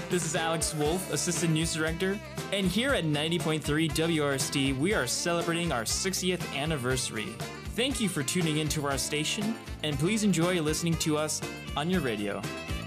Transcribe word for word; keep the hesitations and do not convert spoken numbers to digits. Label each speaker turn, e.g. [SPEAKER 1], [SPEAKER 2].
[SPEAKER 1] This is Alex Wolf, Assistant News Director, and here at ninety point three W R S D, we are celebrating our sixtieth anniversary. Thank you for tuning into our station, and please enjoy listening to us on your radio.